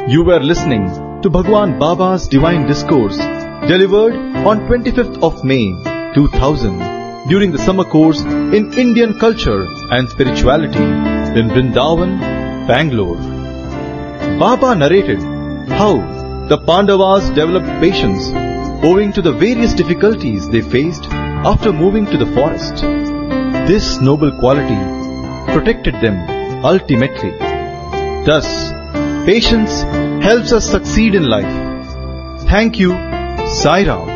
You were listening to Bhagwan Baba's Divine Discourse, delivered on 25th of May 2000 during the summer course in Indian Culture and Spirituality in Vrindavan, Bangalore. Baba narrated how the Pandavas developed patience owing to the various difficulties they faced after moving to the forest. This noble quality protected them ultimately. Thus, patience helps us succeed in life. Thank you, Sai Ram.